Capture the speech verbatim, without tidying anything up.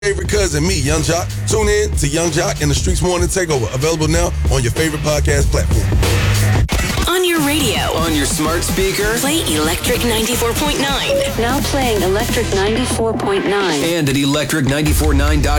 favorite cousin, me, Young Jock. Tune in to Young Jock and the Streets Morning Takeover. Available now on your favorite podcast platform. On your radio. On your smart speaker. Play Electric ninety-four point nine. Now playing Electric ninety-four point nine. And at electric nine four nine dot com.